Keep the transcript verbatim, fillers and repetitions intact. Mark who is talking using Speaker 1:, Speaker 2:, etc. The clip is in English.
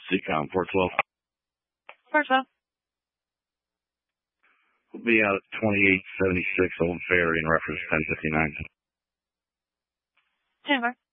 Speaker 1: Seacom four twelve.
Speaker 2: four twelve.
Speaker 1: We'll be out at twenty-eight seventy-six Old Ferry in reference ten fifty-nine.
Speaker 2: ten four.